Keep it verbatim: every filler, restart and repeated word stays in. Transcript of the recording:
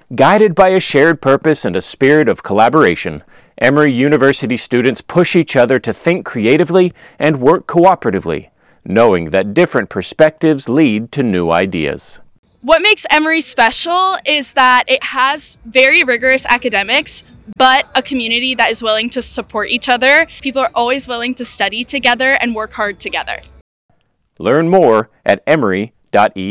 Guided by a shared purpose and a spirit of collaboration, Emory University students push each other to think creatively and work cooperatively, knowing that different perspectives lead to new ideas. What makes Emory special is that it has very rigorous academics, but a community that is willing to support each other. People are always willing to study together and work hard together. Learn more at emory dot e d u.